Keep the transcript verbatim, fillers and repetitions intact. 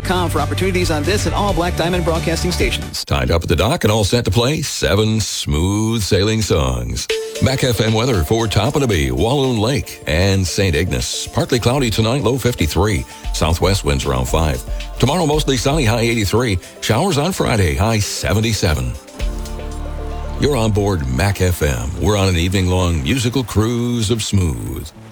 com for opportunities on this and all Black Diamond Broadcasting stations. Tied up at the dock and all set to play seven smooth sailing songs. Mac F M weather for Topanabee, Walloon Lake, and Saint Ignace. Partly cloudy tonight, low fifty-three. Southwest winds around five. Tomorrow, mostly sunny, high eighty-three. Showers on Friday, high seventy-seven. You're on board Mac F M. We're on an evening-long musical cruise of smooth.